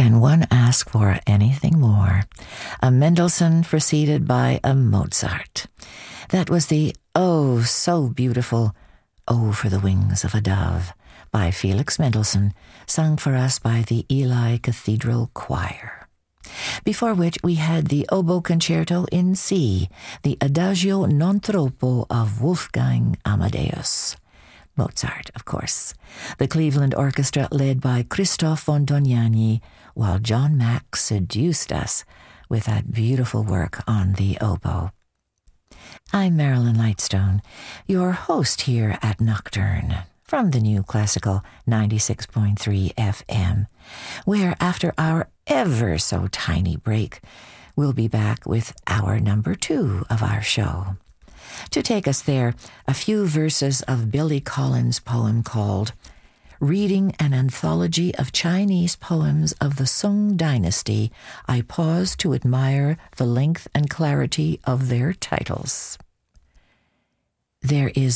Can one ask for anything more? A Mendelssohn preceded by a Mozart. That was the oh so beautiful Oh for the Wings of a Dove by Felix Mendelssohn, sung for us by the Ely Cathedral Choir. Before which we had the Oboe Concerto in C, the Adagio non troppo of Wolfgang Amadeus. Mozart, of course. The Cleveland Orchestra led by Christoph von Dohnanyi, while John Mack seduced us with that beautiful work on the oboe. I'm Marilyn Lightstone, your host here at Nocturne, from the New Classical 96.3 FM, where after our ever so tiny break, we'll be back with hour number 2 of our show. To take us there, a few verses of Billy Collins' poem called Reading an Anthology of Chinese Poems of the Sung Dynasty, I pause to admire the length and clarity of their titles. There is